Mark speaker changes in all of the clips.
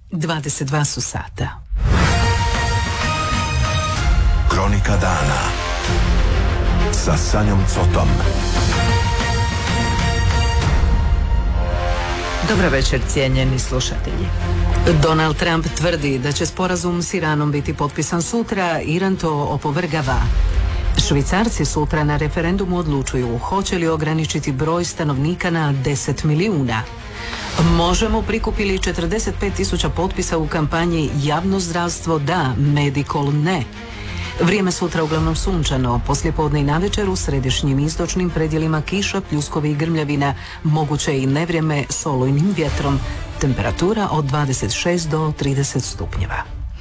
Speaker 1: 22 su sata.
Speaker 2: Kronika dana sa Sanjom Cotom.
Speaker 1: Dobar večer, cijenjeni slušatelji. Donald Trump tvrdi da će sporazum s Iranom biti potpisan sutra, Iran to opovrgava. Švicarci sutra na referendumu odlučuju hoće li ograničiti broj stanovnika na 10 milijuna. Možemo prikupili 45.000 potpisa u kampanji Javno zdravstvo da, Medical ne. Vrijeme sutra uglavnom sunčano, poslijepodne i navečer u središnjim i istočnim predjelima kiša, pljuskovi i grmljavina, moguće i nevrijeme s olujnim vjetrom. Temperatura od 26 do 30 stupnjeva.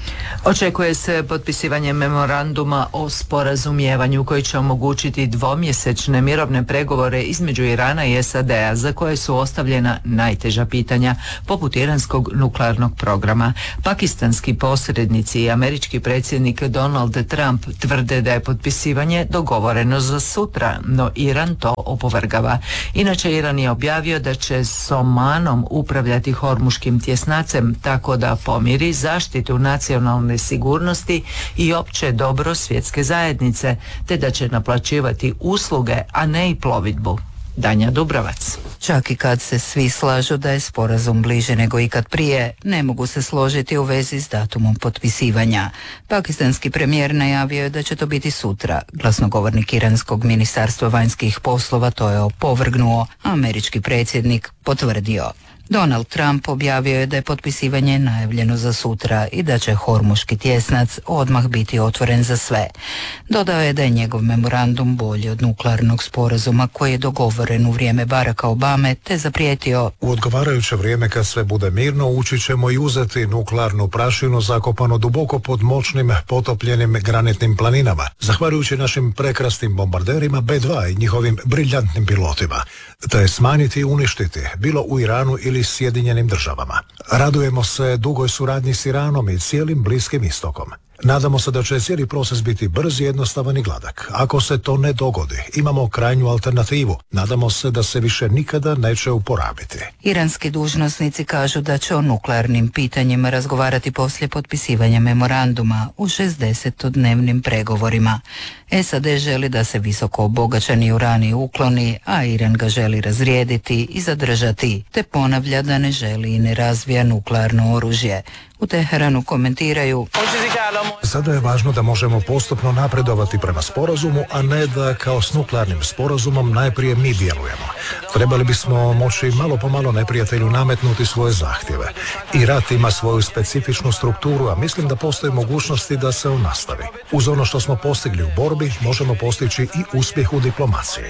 Speaker 3: Očekuje se potpisivanje memoranduma o sporazumijevanju koji će omogućiti dvomjesečne mirovne pregovore između Irana i SAD-a za koje su ostavljena najteža pitanja poput iranskog nuklearnog programa. Pakistanski posrednici i američki predsjednik Donald Trump tvrde da je potpisivanje dogovoreno za sutra, no Iran to opovrgava. Inače, Iran je objavio da će s Omanom upravljati Hormuškim tjesnacem tako da pomiri zaštitu nacionalne sigurnosti i opće dobro svjetske zajednice, te da će naplaćivati usluge, a ne i plovidbu. Danja Dubrovac.
Speaker 4: Čak i kad se svi slažu da je sporazum bliže nego ikad prije, ne mogu se složiti u vezi s datumom potpisivanja. Pakistanski premijer najavio je da će to biti sutra. Glasnogovornik iranskog ministarstva vanjskih poslova to je opovrgnuo, a američki predsjednik potvrdio. Donald Trump objavio je da je potpisivanje najavljeno za sutra i da će Hormuški tjesnac odmah biti otvoren za sve. Dodao je da je njegov memorandum bolji od nuklearnog sporazuma koji je dogovoren u vrijeme Baracka Obame, te zaprijetio:
Speaker 5: u odgovarajuće vrijeme kad sve bude mirno ući ćemo i uzeti nuklearnu prašinu zakopanu duboko pod moćnim potopljenim granitnim planinama, zahvaljujući našim prekrasnim bombarderima B-2 i njihovim briljantnim pilotima, te smanjiti i uništiti, bilo u Iranu ili Sjedinjenim državama. Radujemo se dugoj suradnji s Iranom i cijelim Bliskim istokom. Nadamo se da će cijeli proces biti brz, jednostavan i gladak. Ako se to ne dogodi, imamo krajnju alternativu. Nadamo se da se više nikada neće uporabiti.
Speaker 4: Iranski dužnosnici kažu da će o nuklearnim pitanjima razgovarati poslije potpisivanja memoranduma u 60-dnevnim pregovorima. SAD želi da se visoko obogaćeni urani ukloni, a Iran ga želi razrijediti i zadržati, te ponavlja da ne želi i ne razvija nuklearno oružje. U Teheranu komentiraju:
Speaker 5: sada je važno da možemo postupno napredovati prema sporazumu, a ne da kao s nuklearnim sporazumom najprije mi djelujemo. Trebali bismo moći malo po malo neprijatelju nametnuti svoje zahtjeve. I rat ima svoju specifičnu strukturu, a mislim da postoji mogućnosti da se on nastavi. Uz ono što smo postigli u borbi, možemo postići i uspjeh u diplomaciji.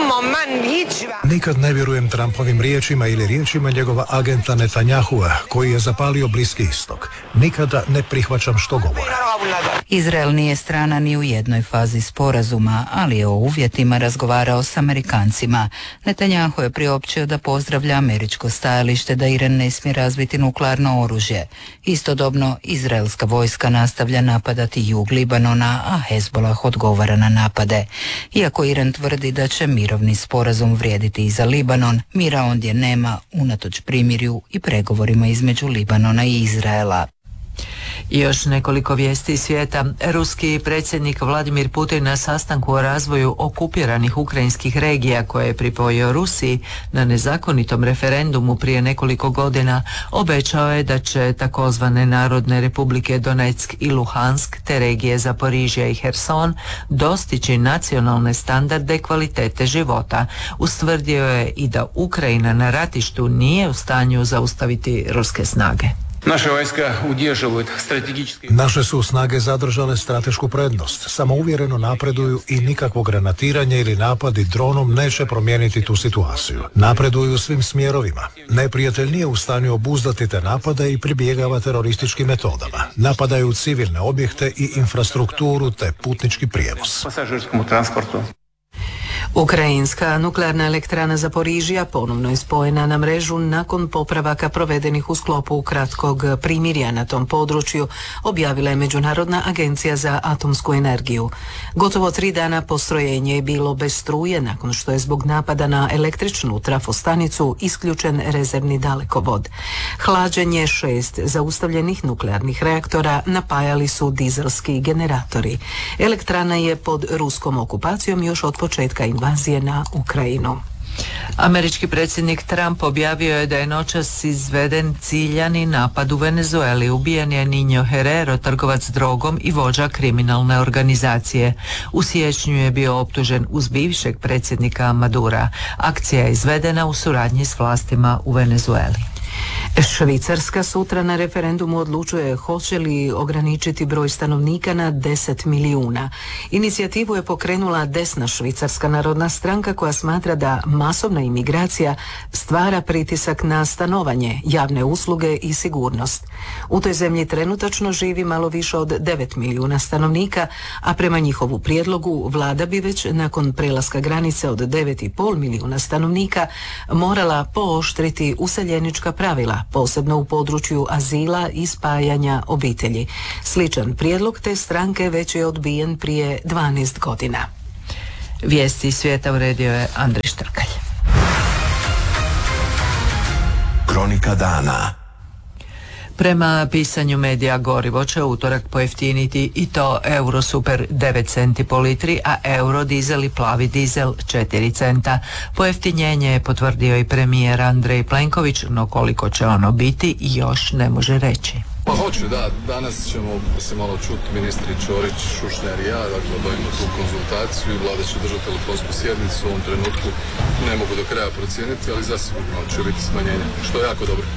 Speaker 5: Nikad ne vjerujem Trumpovim riječima ili riječima njegova agenta Netanyahua koji je zapalio Bliski istok. Nikada ne prihvaćam što govore.
Speaker 4: Izrael nije strana ni u jednoj fazi sporazuma, ali je o uvjetima razgovarao s Amerikancima. Netanjahu je priopćio da pozdravlja američko stajalište da Iran ne smije razviti nuklearno oružje. Istodobno, izraelska vojska nastavlja napadati jug Libanona, a Hezbollah odgovara na napade. Iako Iran tvrdi da će mirovni sporazum vrijediti i za Libanon, mira ondje nema unatoč primirju i pregovorima između Libanona i Izraela.
Speaker 3: I još nekoliko vijesti iz svijeta. Ruski predsjednik Vladimir Putin na sastanku o razvoju okupiranih ukrajinskih regija koje je pripojio Rusiji na nezakonitom referendumu prije nekoliko godina obećao je da će takozvane Narodne republike Donetsk i Luhansk te regije Zaporižja i Herson dostići nacionalne standarde kvalitete života. Ustvrdio je i da Ukrajina na ratištu nije u stanju zaustaviti ruske snage.
Speaker 5: Naše su snage zadržale stratešku prednost, samouvjereno napreduju i nikakvo granatiranje ili napadi dronom neće promijeniti tu situaciju. Napreduju svim smjerovima. Neprijatelj nije u stanju obuzdati te napade i pribjegava terorističkim metodama. Napadaju civilne objekte i infrastrukturu te putnički prijevoz.
Speaker 1: Ukrajinska nuklearna elektrana Zaporižja ponovno je spojena na mrežu nakon popravaka provedenih u sklopu kratkog primirja na tom području, objavila je Međunarodna agencija za atomsku energiju. Gotovo 3 dana postrojenje je bilo bez struje nakon što je zbog napada na električnu trafostanicu isključen rezervni dalekovod. Hlađenje 6 zaustavljenih nuklearnih reaktora napajali su dizelski generatori. Elektrana je pod ruskom okupacijom još od početka invazije na Ukrajinu.
Speaker 3: Američki predsjednik Trump objavio je da je noćas izveden ciljani napad u Venezueli. Ubijen je Niño Herrero, trgovac drogom i vođa kriminalne organizacije. U siječnju je bio optužen uz bivšeg predsjednika Madura. Akcija je izvedena u suradnji s vlastima u Venezueli.
Speaker 1: Švicarska sutra na referendumu odlučuje hoće li ograničiti broj stanovnika na 10 milijuna. Inicijativu je pokrenula desna Švicarska narodna stranka koja smatra da masovna imigracija stvara pritisak na stanovanje, javne usluge i sigurnost. U toj zemlji trenutačno živi malo više od 9 milijuna stanovnika, a prema njihovu prijedlogu vlada bi već nakon prelaska granice od 9,5 milijuna stanovnika morala pooštriti useljenička pravila, posebno u području azila i spajanja obitelji. Sličan prijedlog te stranke već je odbijen prije 12 godina.
Speaker 3: Vijesti iz svijeta uredio je Andrej Štrkalj.
Speaker 2: Kronika dana.
Speaker 3: Prema pisanju medija gorivo će utorak pojeftiniti i to euro super 9 centi po litri, a euro dizel i plavi dizel 4 centa. Pojeftinjenje je potvrdio i premijer Andrej Plenković, no koliko će ono biti još ne može reći.
Speaker 6: Pa hoću, da. Danas ćemo se malo čuti ministri Ćorić, Šušnjar i ja, dakle obavimo tu konzultaciju i vlada će držati telefonsku sjednicu. U ovom trenutku ne mogu do kraja procijeniti, ali zasigurno će biti smanjenje, što je jako dobro.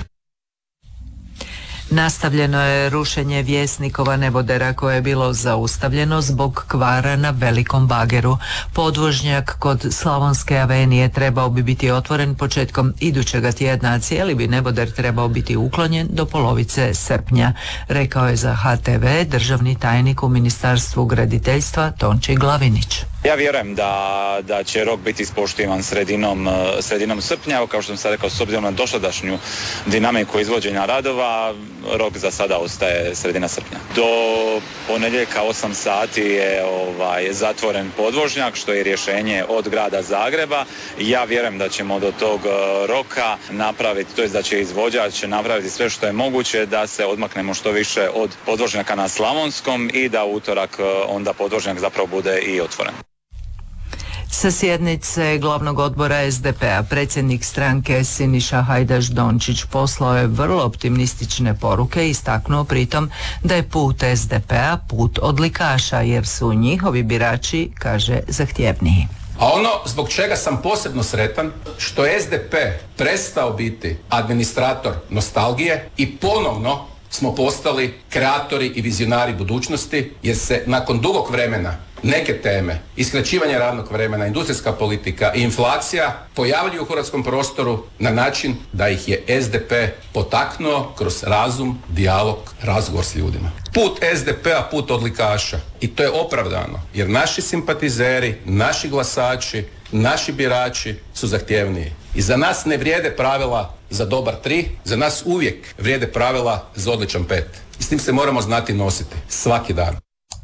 Speaker 3: Nastavljeno je rušenje Vjesnikova nebodera koje je bilo zaustavljeno zbog kvara na velikom bageru. Podvožnjak kod Slavonske avenije trebao bi biti otvoren početkom idućega tjedna, a cijeli bi neboder trebao biti uklonjen do polovice srpnja, rekao je za HTV državni tajnik u Ministarstvu graditeljstva Tonči Glavinić.
Speaker 7: Ja vjerujem da će rok biti ispoštivan sredinom srpnja, kao što sam sad rekao, s obzirom na dosadašnju dinamiku izvođenja radova, rok za sada ostaje sredina srpnja. Do ponedjeljka 8 sati je zatvoren podvožnjak, što je rješenje od grada Zagreba. Ja vjerujem da ćemo do tog roka napraviti, to jest da će izvođač napraviti sve što je moguće da se odmaknemo što više od podvožnjaka na Slavonskom i da utorak onda podvožnjak zapravo bude i otvoren.
Speaker 3: Sa sjednice glavnog odbora SDP-a predsjednik stranke Siniša Hajdaš Dončić poslao je vrlo optimistične poruke i istaknuo pritom da je put SDP-a put odlikaša jer su njihovi birači, kaže, zahtjevniji.
Speaker 8: A ono zbog čega sam posebno sretan, što je SDP prestao biti administrator nostalgije i ponovno smo postali kreatori i vizionari budućnosti, jer se nakon dugog vremena neke teme, iskraćivanje radnog vremena, industrijska politika i inflacija pojavljuju u hrvatskom prostoru na način da ih je SDP potaknuo kroz razum, dijalog, razgovor s ljudima. Put SDP-a, put odlikaša. I to je opravdano, jer naši simpatizeri, naši glasači, naši birači su zahtjevniji. I za nas ne vrijede pravila za dobar 3, za nas uvijek vrijede pravila za odličan 5. I s tim se moramo znati nositi svaki dan.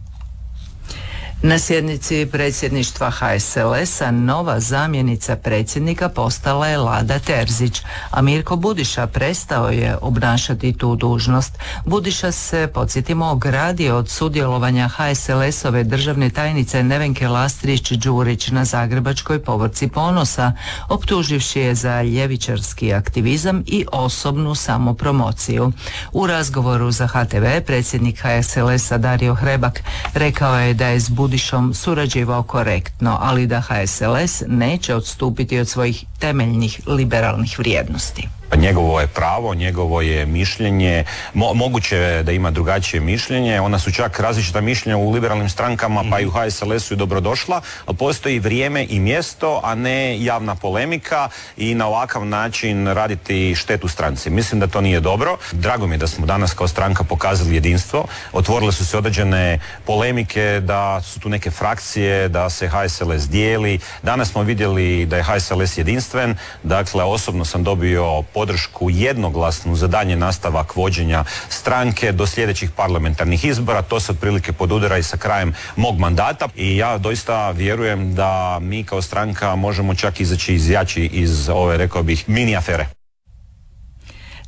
Speaker 3: Na sjednici predsjedništva HSLS-a nova zamjenica predsjednika postala je Lada Terzić, a Mirko Budiša prestao je obnašati tu dužnost. Budiša se, podsjetimo, ogradio od sudjelovanja HSLS-ove državne tajnice Nevenke Lastrić-Đurić na zagrebačkoj povorci Ponosa, optuživši je za ljevičarski aktivizam i osobnu samopromociju. U razgovoru za HTV predsjednik HSLS-a Dario Hrebak rekao je da je s Budišom surađivao korektno, ali da HSLS neće odstupiti od svojih temeljnih liberalnih vrijednosti.
Speaker 9: Njegovo je pravo, njegovo je mišljenje, moguće je da ima drugačije mišljenje, ona su čak različita mišljenja u liberalnim strankama, pa i u HSLS-u je dobrodošla, ali postoji vrijeme i mjesto, a ne javna polemika i na ovakav način raditi štetu stranci. Mislim da to nije dobro. Drago mi je da smo danas kao stranka pokazali jedinstvo, otvorile su se određene polemike, da su tu neke frakcije, da se HSLS dijeli. Danas smo vidjeli da je HSLS jedinstven, dakle osobno sam dobio podršku jednoglasnu za daljnji nastavak vođenja stranke do sljedećih parlamentarnih izbora. To se otprilike podudara i sa krajem mog mandata i ja doista vjerujem da mi kao stranka možemo čak izaći jači iz ove, rekao bih, mini afere.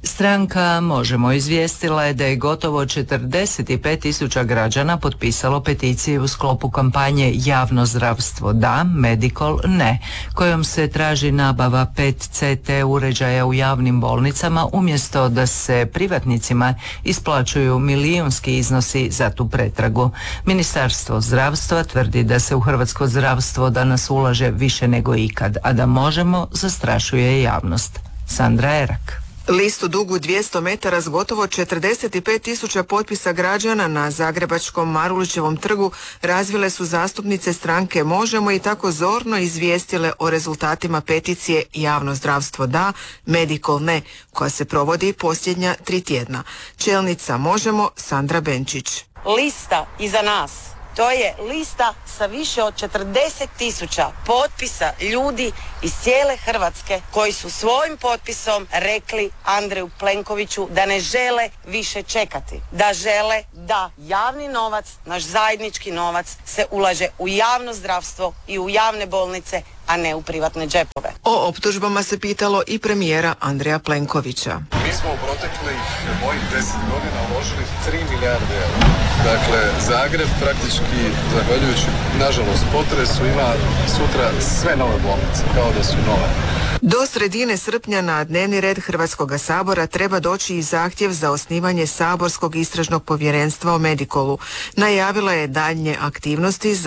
Speaker 3: Stranka Možemo izvijestila je da je gotovo 45.000 građana potpisalo peticiju u sklopu kampanje Javno zdravstvo da, Medical ne, kojom se traži nabava 5 CT uređaja u javnim bolnicama umjesto da se privatnicima isplaćuju milijunski iznosi za tu pretragu. Ministarstvo zdravstva tvrdi da se u hrvatsko zdravstvo danas ulaže više nego ikad, a da Možemo zastrašuje javnost. Sandra Erak.
Speaker 10: Listu dugu 200 metara s gotovo 45.000 potpisa građana na zagrebačkom Marulićevom trgu razvile su zastupnice stranke Možemo i tako zorno izvijestile o rezultatima peticije Javno zdravstvo da, Medical ne, koja se provodi posljednja 3 tjedna. Čelnica Možemo Sandra Benčić.
Speaker 11: Lista iza nas. To je lista sa više od 40.000 potpisa ljudi iz cijele Hrvatske koji su svojim potpisom rekli Andreju Plenkoviću da ne žele više čekati. Da žele da javni novac, naš zajednički novac, se ulaže u javno zdravstvo i u javne bolnice, a ne u privatne džepove.
Speaker 10: O optužbama se pitalo i premijera Andreja Plenkovića.
Speaker 6: Mi smo u proteklih mojih 10 godina uložili 3 milijarde eura. Dakle, Zagreb praktički, zahvaljujući nažalost potresu, ima sutra sve nove bolnice, kao da su nove.
Speaker 10: Do sredine srpnja na dnevni red Hrvatskoga sabora treba doći i zahtjev za osnivanje saborskog istražnog povjerenstva o Medicalu. Najavila je daljnje aktivnosti za